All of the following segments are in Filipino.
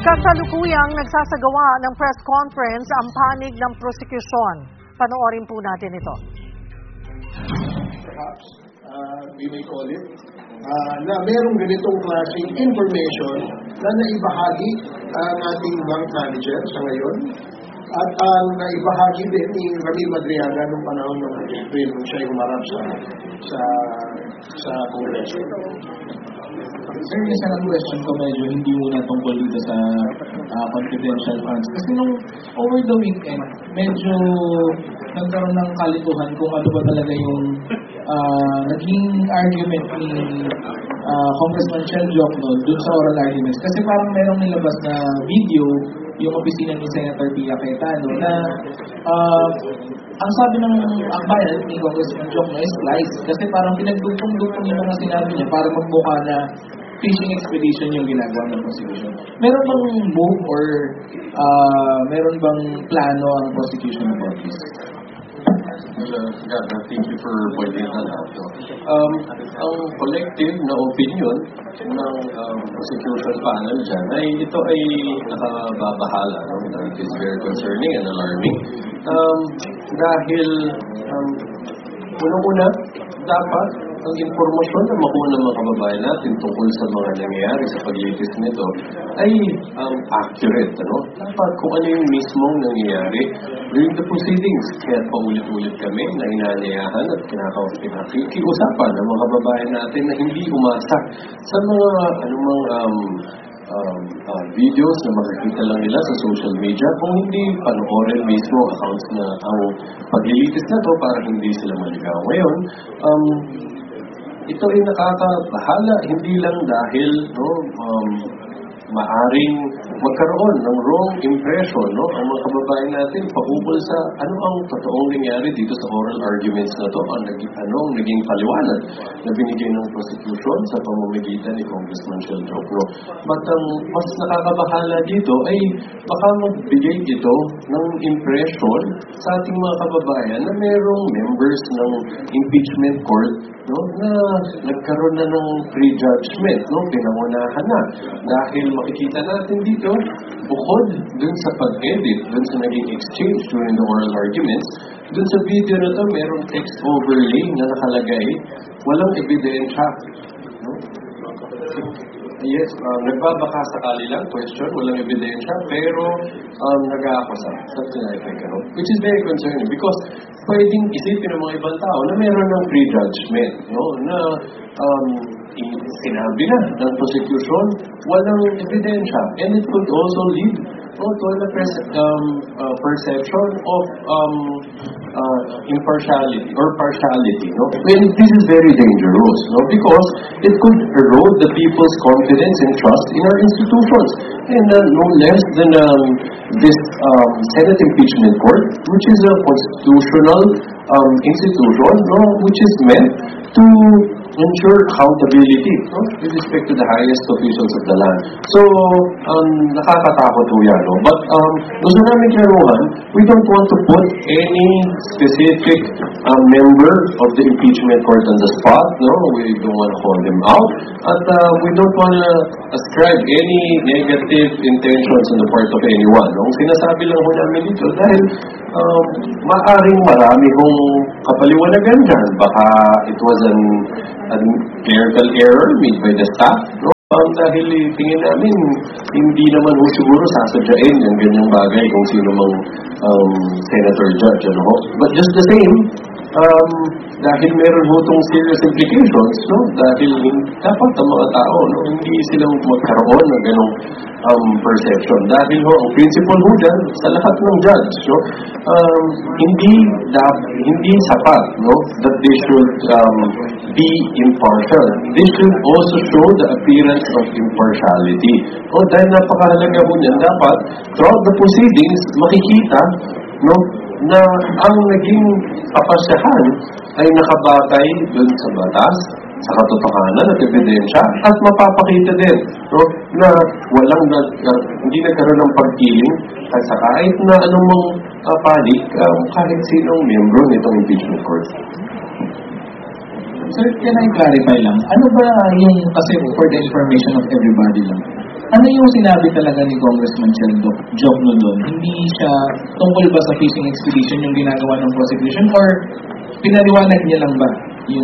Kasalukuyang nagsasagawa ng press conference ang panig ng prosecution. Panoorin po natin ito. Perhaps, we may call it, na merong ganitong klaseng information na naibahagi ang ating bank manager sa ngayon at ang naibahagi din ni Ramil Madriaga noong panahon ng April kung siya'y humarap sa Kongreso. Sir, isa lang question ko medyo hindi muna tungkol dito sa confidential funds. Kasi nung over the weekend, medyo nagkaroon ng kalituhan kung ano ba talaga yung naging argument ni Congressman Chel Jokno dun sa oral arguments. Kasi parang merong nilabas na video yung opisina ni Senator Pia Cayetano na ang sabi ng akbayan ni Congressman Jokno is lies. Kasi parang pinagdugtong-dugtong yung mga sinabi niya para magbuka na fishing expedition yung ginagawa ng prosecution. Meron bang move or meron bang plano ang prosecution for this? Thank you for pointing that out. Ang collective na opinion ng prosecution panel dyan ay ito ay nakababahala. It is very concerning and alarming. Dahil unang-una, dapat ang impormasyon na makuha ng mga kababayan natin tungkol sa mga nangyayari sa paglitis nito ay accurate. Dapat kung ano yung mismong nangyayari during the proceedings. Kaya paulit-ulit kami na inanayahan at kinakiusapan ng mga kababayan natin na hindi umasa sa mga videos na makikita lang nila sa social media kung hindi panoorin mismo accounts na ang paglilitis na to para hindi sila maligaw. Ngayon, ito ay nakakabahala hindi lang dahil maaring magkaroon ng wrong impression ang mga kababayan natin paubol sa ano ang totoong nangyari dito sa oral arguments na to, ang naging paliwanag na binigay ng prosecution sa pamamagitan ni Congressman Chel Jokno. But ang mas nakakabahala dito ay baka magbigay ito ng impression sa ating mga kababayan na mayroong members ng impeachment court na nagkaroon na ng prejudgment, pinangunahan na. Dahil makikita natin dito, bukod dun sa pag-edit, dun sa naging exchange during the oral arguments, dun sa video na to, merong text overlay na nakalagay, walang ebidensya. Yes, nagbabaka sakali lang, question, walang ebidensya, pero nag-aakusa. Something like that. Which is very concerning because pwedeng isipin ng mga ibang tao na meron ng prejudgment, na sinabi na ng prosecution, walang ebidensya. And it could also lead to a perception of impartiality or partiality. Well, this is very dangerous, because it could erode the people's confidence and trust in our institutions. And no less than this Senate Impeachment Court, which is a constitutional institution, which is meant to ensure accountability with respect to the highest officials of the land. So, nakakatakot po yan. But gusto namin klaruhan, we don't want to put any specific member of the impeachment court on the spot. We don't want to call them out. At we don't want to ascribe any negative intentions on the part of anyone. Sinasabi lang po namin dito dahil maaring marami kong kapaliwanagan dyan. Baka it was a clerical error made by the staff, dahil tingin namin hindi naman siguro sasadyain yung ganyang bagay kung sino mang senator judge, But just the same, dahil meron itong serious implications, dahil dapat ang mga tao, hindi silang magkaroon ng ganong perception. Dahil ang principle ho dyan, sa lahat ng judge, hindi sapat, that they should be impartial. They should also show the appearance of impartiality. Dahil napakahalaga po niyan, dapat throughout the proceedings, makikita, na ang naging kapasyahan ay nakabatay dun sa batas, sa katotohanan at ebidensya, at mapapakita din na walang hindi nagkaroon ng pagkiling at sa kahit na anumang panig kahit sinong membro nitong impeachment court. Sir, can I clarify lang? Ano ba yung, kasi for the information of everybody lang, ano yung sinabi talaga ni Congressman Jokno doon? Hindi siya tungkol ba sa fishing expedition yung ginagawa ng prosecution or pinaliwanag niya lang ba yung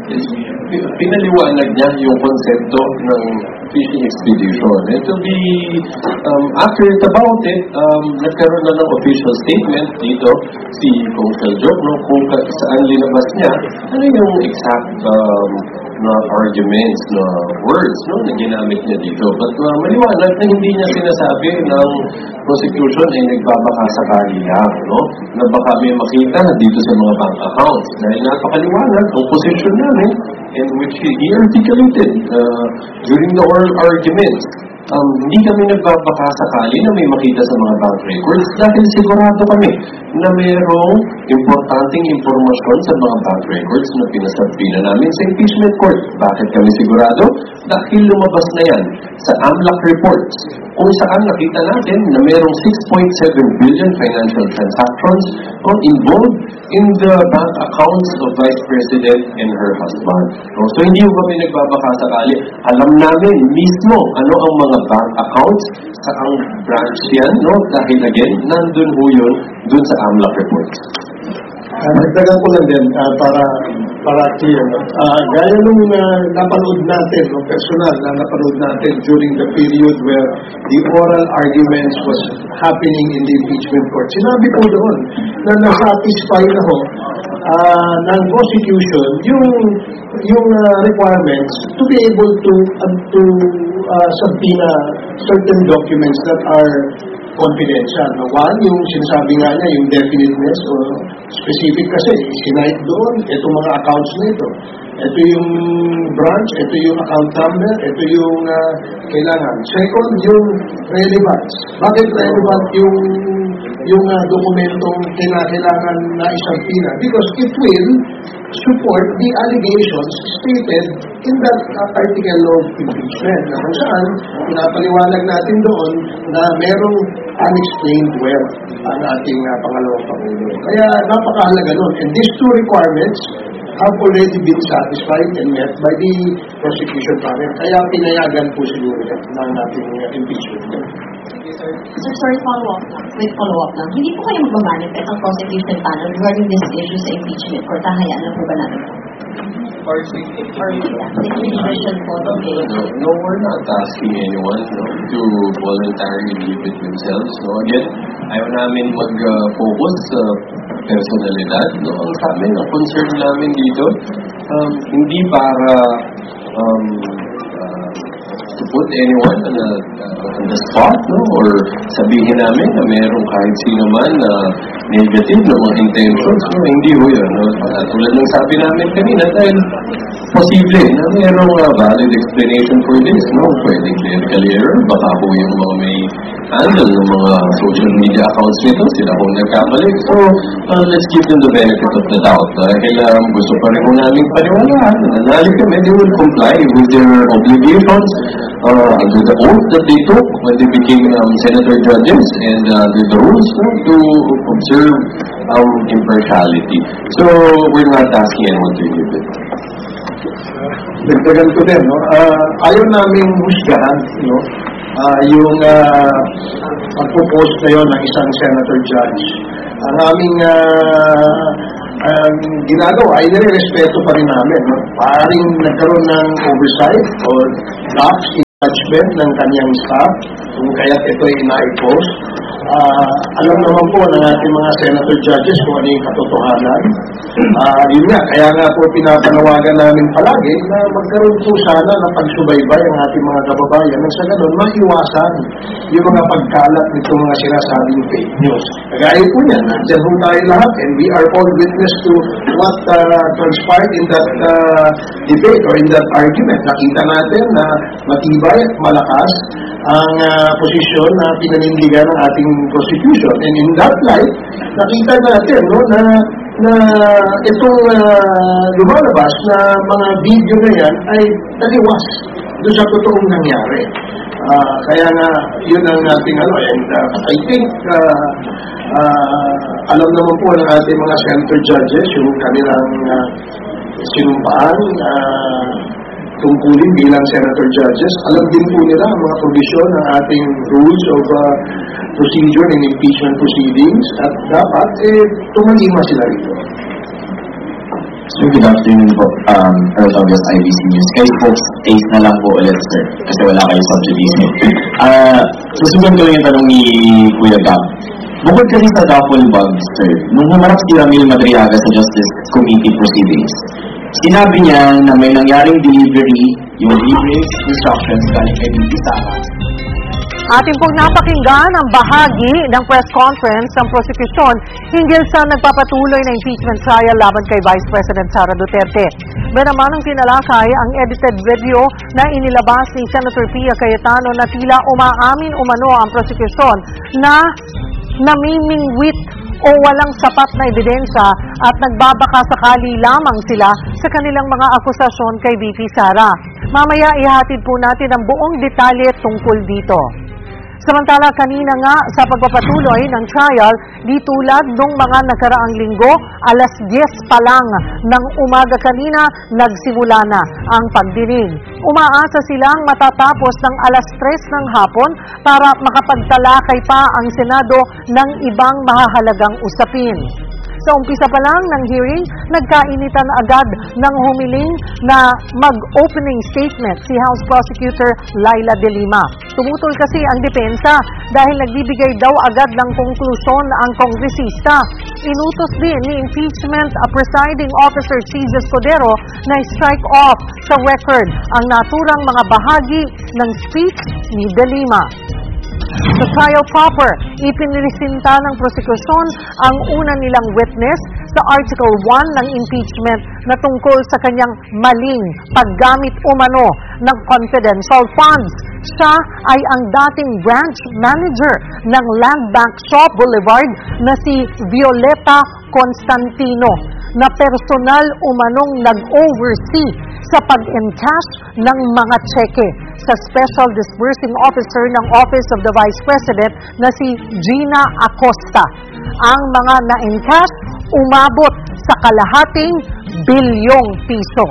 pinaliwanag niya yung konsepto ng fishing expedition. And to be accurate about it, nagkaroon na ng official statement dito si Congressman Jokno kung saan linabas niya ano yung exact na arguments, na words na ginamit niya dito. But maliwanag na hindi niya sinasabi ng prosecution ay nagbabaka sakali lang, na baka may makita dito sa mga bank accounts. Dahil napakaliwanag ang position namin in which he articulated during the oral arguments. Hindi kami nagbabaka sakali na may makita sa mga bank records dahil sigurado kami na mayroong importanteng impormasyon sa mga bank records na pinasabina namin sa impeachment court. Bakit kami sigurado? Dahil lumabas na yan sa AMLAC reports kung saan nakita natin na mayroong 6.7 billion financial transactions involved in the bank accounts of Vice President and her husband. So hindi ko kami nagbabaka sakali. Alam namin mismo ano ang mga bank accounts sa ang branch yan, dahil again, nandun ho yun dun sa AMLAC reports. Nagdagan ko lang din para clear. Gaya nung napanood natin, personal na napanood natin during the period where the oral arguments was happening in the impeachment court. Sinabi ko doon na na-satisfy na ho ng prosecution yung requirements to be able to subpoena certain documents that are confidential. One, yung sinasabi nga niya, yung definiteness o specific kasi, sinahit doon, itong mga accounts nito. Ito yung branch, ito yung account number, ito yung kailangan. Second, yung relevance. Bakit relevant yung dokumentong kailangan na isabina? Because it will support the allegations stated in that article of impeachment. Na kung saan, pinapaliwanag natin doon na merong unexplained wealth ang ating pangalawang Pangulo. Kaya napakahalaga nun. And these two requirements have already been satisfied and met by the prosecution panel. Kaya pinayagan po siguro ng ating impeachment. Sir, sorry, follow-up lang. Hindi po kayo magmamanifest ang prosecution panel regarding this issue sa impeachment or kahayaan lang po ba namin po? or situation po? No, we're not asking anyone to voluntarily leave it themselves. Again, ayaw namin mag-focus sa personalidad. Ang sa amin, ang concern namin dito, hindi para to put anyone on the spot, or sabihin namin na mayroong kahit sino man na negative na mga intentions. Hindi ho yun. Tulad ng sabi namin kanina, dahil posible na mayroong valid explanation for this. Pwedeng clerical error, baka ho yung mga may handle ng mga social media accounts nito, sila ho nagkamali. So, let's give them the benefit of the doubt. Dahil gusto pa rin ho namin paniwalaan. Nanalig kami, they will comply with their obligations under the oath that they took when they became senator judges and the rules to observe impartiality. So, we're not asking anyone to leave it. Dagdagan ko din, ayaw namin husgahan, yung pagpo-post na yun ng isang senator judge. Ang aming ginagawa ay nire-respeto pa rin namin. Maaaring nagkaroon ng oversight or lax in judgment ng kanyang staff kung kaya't ito ay ina-post. Alam naman po ng ating mga senator judges kung ano yung katotohanan. Yun nga, kaya nga po pinapanawagan namin palagi na magkaroon po sana ng pagsubaybay ang ating mga kababayan nang sa ganun maiwasan yung mga pagkalat nitong mga sinasabing fake news. Kagaya po yan, nandyan po tayo lahat and we are all witness to what transpired in that debate or in that argument. Nakita natin na matibay at malakas ang posisyon na pinanindigan ng ating prosecution. And in that light, nakita natin na itong lumalabas na mga video na yan ay taliwas doon sa totoong nangyari. Kaya nga, yun ang ating and I think alam naman po ng ating mga senator judges yung kanilang sinumpaan tungkulin bilang senator judges. Alam din po nila ang mga provision ng ating rules of procedure and impeachment proceedings at dapat tumalima sila rito. Sir, good afternoon po. Earl August, IBC News. Kayo folks, taste na lang po ulit, sir. Kasi wala kayo subjudice. Susunod ko lang yung tanong ni Kuya Gab. Bukod kasi sa duffel bag, sir, nung humarap si Ramil Madriaga sa Justice Committee proceedings, sinabi niya na may nangyaring delivery, yung library instructions galing kay VP Sara. Ating pong napakinggan ang bahagi ng press conference ng prosecution hinggil sa nagpapatuloy na impeachment trial laban kay Vice President Sara Duterte. Ba naman ang tinalakay ang edited video na inilabas ni Senator Pia Cayetano na tila umaamin umano ang prosecution na namimingwit o walang sapat na ebidensya at nagbabaka sakali lamang sila sa kanilang mga akusasyon kay VP Sara. Mamaya ihatid po natin ang buong detalye tungkol dito. Samantala, kanina nga sa pagpapatuloy ng trial, di tulad nung mga nakaraang linggo, alas 10 pa lang ng umaga kanina, nagsimula na ang pagdinig. Umaasa silang matatapos ng alas 3 ng hapon para makapagtalakay pa ang Senado ng ibang mahahalagang usapin. Sa umpisa pa lang ng hearing, nagkainitan agad ng humiling na mag-opening statement si House Prosecutor Laila De Lima. Tumutol kasi ang depensa dahil nagbibigay daw agad ng konklusyon ang kongresista. Inutos din ni impeachment presiding officer Cheese Escudero na strike off sa record ang naturang mga bahagi ng speech ni De Lima. Sa trial proper, ipinresinta ng prosekusyon ang una nilang witness sa Article 1 ng impeachment na tungkol sa kanyang maling paggamit umano ng confidential funds. Siya ay ang dating branch manager ng Land Bank Shaw Boulevard na si Violeta Constantino na personal umanong nag-oversee sa pag-encash ng mga cheque sa Special Disbursing Officer ng Office of the Vice President na si Gina Acosta. Ang mga na-encash umabot sa kalahating bilyong piso.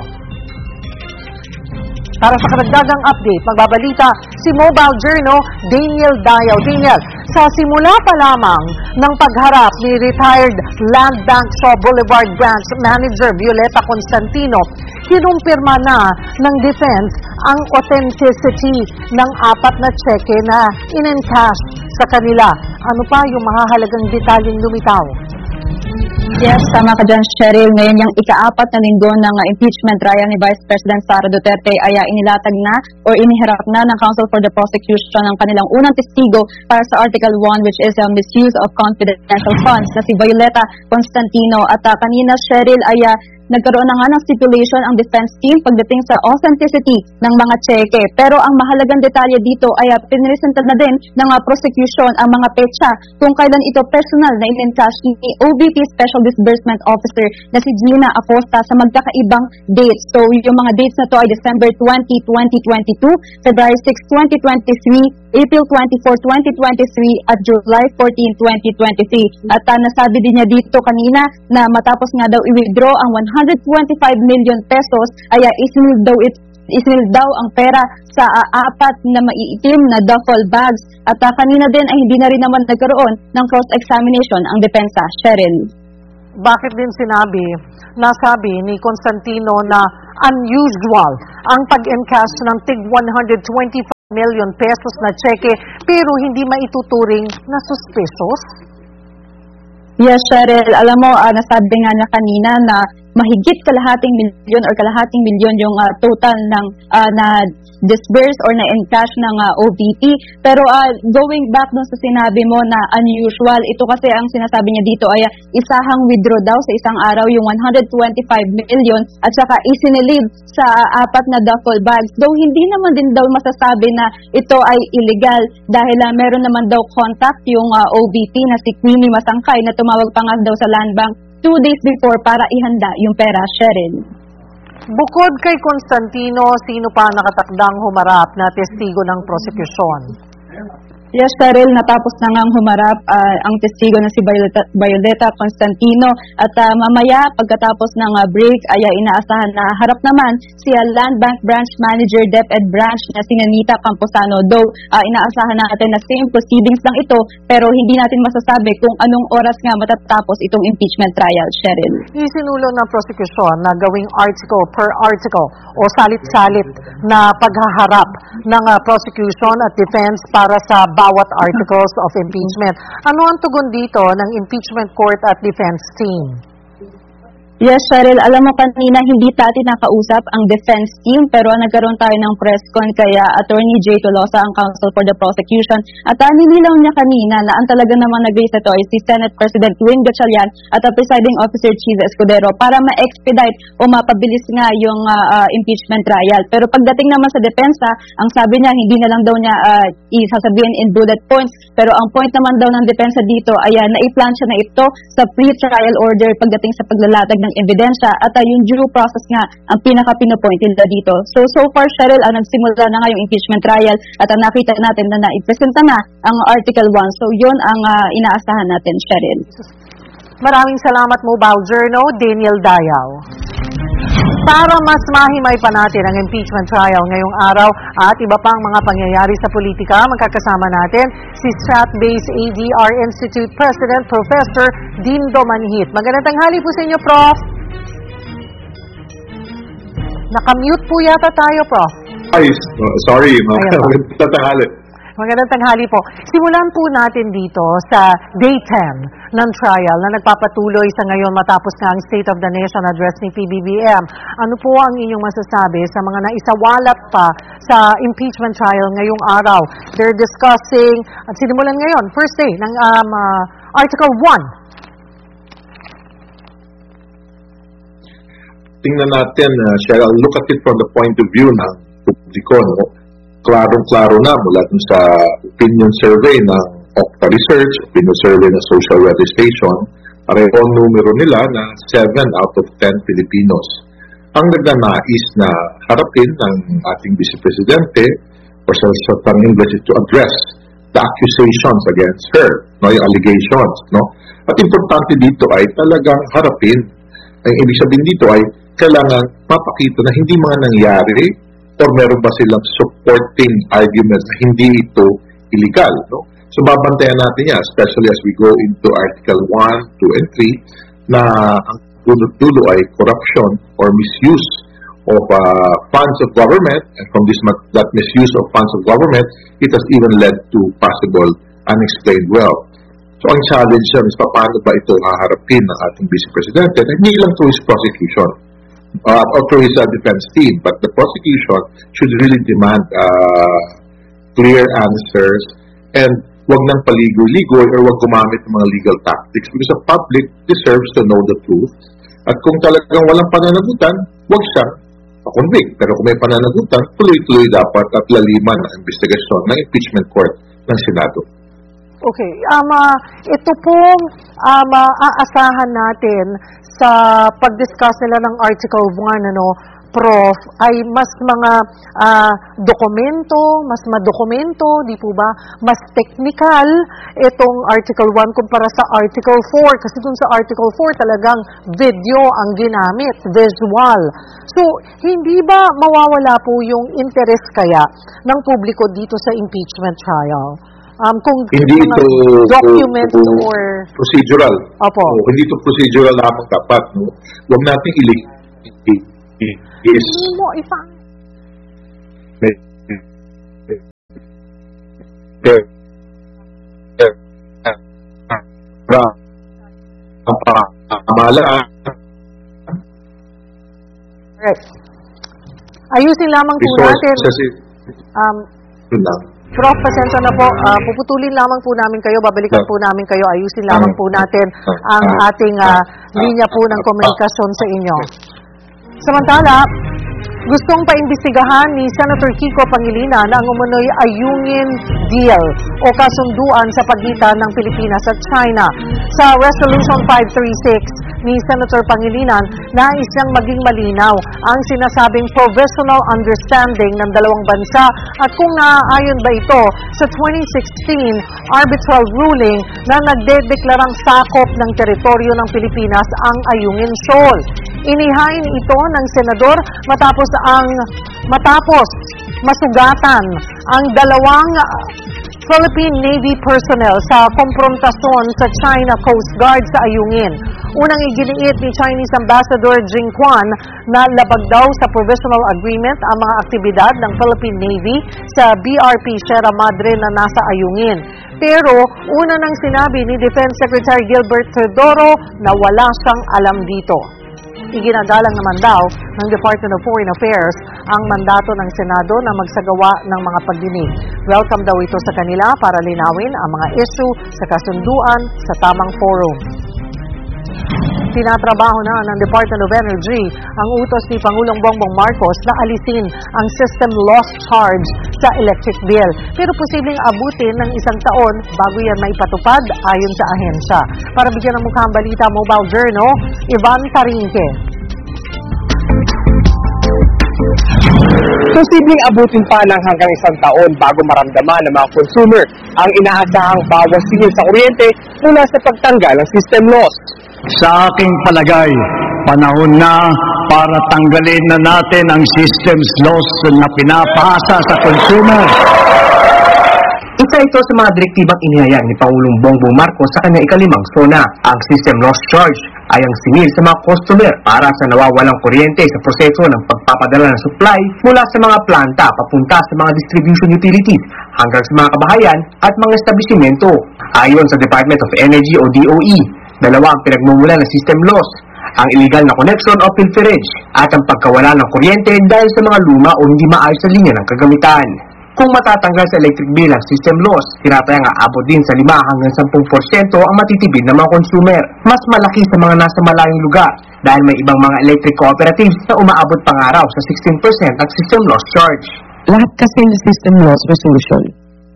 Para sa karagdagang update, magbabalita si Mobile Journal Daniel Dayaw. Daniel, sa simula pa lamang ng pagharap ni retired Land Bank Shaw Boulevard Branch Manager Violeta Constantino, kinumpirma na ng defense ang authenticity ng 4 na cheque na in-encash sa kanila. Ano pa yung mahahalagang detalyeng lumitaw? Yes, tama ka dyan, Cheryl. Ngayon yung ika-4 na linggo ng impeachment trial ni Vice President Sara Duterte ay inilatag na o iniharap na ng Counsel for the Prosecution ng kanilang unang testigo para sa Article 1, which is misuse of confidential funds, na si Violeta Constantino. At kanina, Cheryl, ay nagkaroon na nga ng stipulation ang defense team pagdating sa authenticity ng mga cheque. Pero ang mahalagang detalye dito ay pinresenta na din ng prosecution ang mga petsa kung kailan ito personal na in-encash ni OBP Special Disbursement Officer na si Gina Acosta sa magkakaibang dates. So yung mga dates na to ay December 20, 2022, February 6, 2023, April 24, 2023 at July 14, 2023. At nasabi din niya dito kanina na matapos nga daw i-withdraw ang 125 million pesos ay isinil daw ang pera sa 4 na maiitim na duffel bags. At kanina din ay hindi na rin naman nagkaroon ng cross-examination ang depensa. Cheryl. Bakit din nasabi ni Constantino na unusual ang pag-encash ng tig 125 million pesos na cheque pero hindi maituturing na suspicious? Yes, Cheryl. Alam mo, nasabi nga niya kanina na mahigit kalahating milyon yung total ng na disburse or na encash ng OVP. Pero going back dun sa sinabi mo na unusual, ito kasi ang sinasabi niya dito ay isahang withdraw daw sa isang araw yung 125 million at saka isinilid sa 4 na duffel bags. Though hindi naman din daw masasabi na ito ay illegal dahil meron naman daw contact yung OVP na si Queenie Masangkay na tumawag pa nga daw sa Land Bank 2 days before para ihanda yung pera. Cheryl. Bukod kay Constantino, sino pa nakatakdang humarap na testigo ng prosecution? Yes, Cheryl, natapos na ngang humarap ang testigo na si Violeta Constantino at mamaya pagkatapos ng break ay inaasahan na harap naman si Land Bank Branch Manager DepEd Branch na si Anita Camposano. Though inaasahan natin na same proceedings lang ito pero hindi natin masasabi kung anong oras nga matatapos itong impeachment trial, Cheryl. Isinulo ng prosecution na gawing article per article o salit-salit na paghaharap ng prosecution at defense para sa bawat articles of impeachment. Ano ang tugon dito ng impeachment court at defense team? Yes, Cheryl, alam mo kanina hindi natin nakausap ang defense team pero nagkaroon tayo ng press con kaya Attorney Jay Tolosa ang counsel for the prosecution at ninilaw niya kanina na ang talaga namang nag-raise ito ay si Senate President Win Gatchalian at ang presiding officer Chief Escudero para ma-expedite o mapabilis nga yung impeachment trial. Pero pagdating naman sa depensa, ang sabi niya hindi na lang daw niya isasabihin in bullet points pero ang point naman daw ng depensa dito ay naiplansya na ito sa pre-trial order pagdating sa paglalatag ng ebidensya at yung due process nga ang pinaka-pinopoint nila dito. So far, Cheryl, nagsimula na nga yung impeachment trial at nakita natin na naipresenta na ang Article 1. So yun ang inaasahan natin, Cheryl. Maraming salamat mo, Baljerno, Daniel Dayaw. Para mas mahimay pa natin ang impeachment trial ngayong araw at iba pang mga pangyayari sa politika, magkakasama natin si Strat-Based ADR Institute President Professor Dindo Manhit. Magandang tanghali po sa inyo, Prof. Nakamute po yata tayo, Prof. Ay, sorry, Ayan po. tanghali. Magandang tanghali po. Simulan po natin dito sa Day 10 ng trial na nagpapatuloy sa ngayon matapos nga ang State of the Nation address ni PBBM. Ano po ang inyong masasabi sa mga naisawalat pa sa impeachment trial ngayong araw? They're discussing, at sinimulan ngayon, first day ng Article 1. Tingnan natin, Cheryl, look at it from the point of view ng publiko, no? Klarong-klaro na mula dun sa opinion survey ng Okta Research, opinion survey ng Social Weather Station, pareho ang numero nila na 7 out of 10 Filipinos ang nagnanais na harapin ng ating Vice Presidente or sa English to address the accusations against her, no, yung allegations. No? At importante dito ay talagang harapin. Ang ibig sabihin dito ay kailangan mapakita na hindi mga nangyari or meron ba silang supporting arguments na hindi ito illegal. No? So babantayan natin yan, especially as we go into Article 1, 2, and 3, na ang dulo ay corruption or misuse of funds of government, and from that misuse of funds of government, it has even led to possible unexplained wealth. So ang challenge yan is paano ba ito haharapin ng ating Vice Presidente, na hindi lang through his prosecution, or through his defense team, but the prosecution should really demand clear answers and wag nang paligoy-ligoy or wag gumamit ng mga legal tactics because the public deserves to know the truth. At kung talagang walang pananagutan, wag siyang pa-convict. Pero kung may pananagutan, tuloy-tuloy dapat at laliman ang investigasyon ng impeachment court ng Senado. Okay. Ito pong aasahan natin sa pag-discuss nila ng Article 1, Prof, ay mas mga dokumento, mas madokumento, di po ba? Mas technical itong Article 1 kumpara sa Article 4. Kasi dun sa Article 4 talagang video ang ginamit, visual. So, hindi ba mawawala po yung interest kaya ng publiko dito sa impeachment trial? Kung hindi ito documents or procedural. Opo. Hindi ito procedural lamang dapat. No? Huwag natin is right. Ayusin lamang po natin. Prof, pasensya na po. Puputulin lamang po namin kayo, babalikan po namin kayo, ayusin lamang po natin ang ating linya po ng komunikasyon sa inyo. Samantala, gustong paimbestigahan ni Senator Kiko Pangilinan na ang umunoy ayungin deal o kasunduan sa pagitan ng Pilipinas at China. Sa Resolution 536, ni Senator Pangilinan, nais niyang maging malinaw ang sinasabing provisional understanding ng dalawang bansa at kung naaayon ba ito sa 2016 arbitral ruling na nagdedeklarang sakop ng teritoryo ng Pilipinas ang Ayungin Shoal. Inihain ito ng senador matapos masugatan ang dalawang Philippine Navy personnel sa komprontasyon sa China Coast Guard sa Ayungin. Unang iginiit ni Chinese Ambassador Jing Quan na labag daw sa provisional agreement ang mga aktibidad ng Philippine Navy sa BRP Sierra Madre na nasa Ayungin. Pero una nang sinabi ni Defense Secretary Gilbert Teodoro na wala siyang alam dito. Iginagalang naman daw ng Department of Foreign Affairs ang mandato ng Senado na magsagawa ng mga pagdinig. Welcome daw ito sa kanila para linawin ang mga issue sa kasunduan sa tamang forum. Tinatrabaho na ng Department of Energy ang utos ni Pangulong Bongbong Marcos na alisin ang system loss charge sa electric bill. Pero posibleng abutin ng 1 taon bago yan maipatupad ayon sa ahensya. Para bigyan ng mukha ang balita, Mobile Journal, Ivan Tarinque. Posibleng abutin pa ng hanggang 1 taon bago maramdaman ng mga consumer ang inaasahang bawas singil sa kuryente mula sa pagtanggal ng system loss. Sa aking palagay, panahon na para tanggalin na natin ang systems loss na pinapasa sa consumer. Isa ito sa mga direktibang inihayag ni Pangulong Bongbong Marcos sa kanyang ikalimang SONA. Ang system loss charge ay ang singil sa mga customer para sa nawawalang kuryente sa proseso ng pagpapadala ng supply mula sa mga planta papunta sa mga distribution utilities hanggang sa mga kabahayan at mga establishmento. Ayon sa Department of Energy o DOE, dalawa ang pinagmumula ng system loss: ang illegal na connection o pilferage at ang pagkawala ng kuryente dahil sa mga luma o hindi maayos na linya ng kagamitan. Kung matatanggal sa electric bill ang system loss, tinatayang aabot din sa 5 hanggang 10% ang matitipid ng mga consumer. Mas malaki sa mga nasa malayong lugar dahil may ibang mga electric cooperatives na umaabot pang araw sa 16% ang system loss charge. Lahat kasi ng system loss resolution.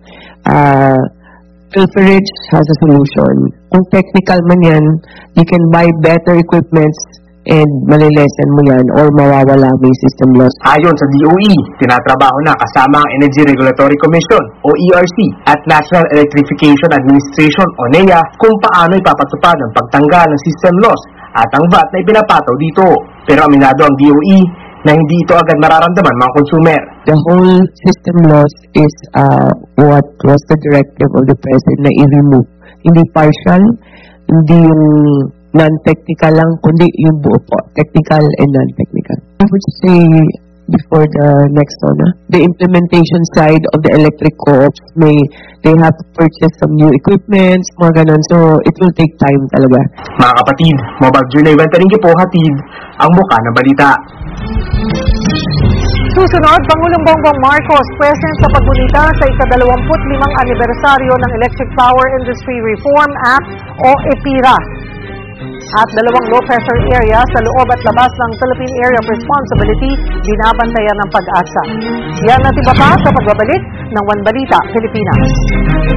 Pilferage has a solution. Kung technical man yan, you can buy better equipments and malilesen mo yan or mawawala mo yung system loss. Ayon sa DOE, tinatrabaho na kasama ang Energy Regulatory Commission o ERC at National Electrification Administration o NEA kung paano ipapatupad ang pagtanggal ng system loss at ang VAT na ipinapataw dito. Pero aminado ang DOE na hindi ito agad mararamdaman mga consumer. The whole system loss is what was the directive of the President na i-remove. Hindi partial, hindi yung non-technical lang, kundi yung buo po, technical and non-technical. I would say before the next SONA, the implementation side of the electric co-ops, they have to purchase some new equipment, mga ganun. So, it will take time talaga. Mga kapatid, Mobile Journal, Ivan Tarinque po, hatid ang mukha ng balita. Susunod, Pangulong Bongbong Marcos present sa paggunita sa ika-25 anibersaryo ng Electric Power Industry Reform Act o EPIRA at 2 low-pressure area sa loob at labas ng Philippine Area of Responsibility binabantayan ng Pag-asa. Yan at iba pa sa pagbabalik ng One Balita, Pilipinas.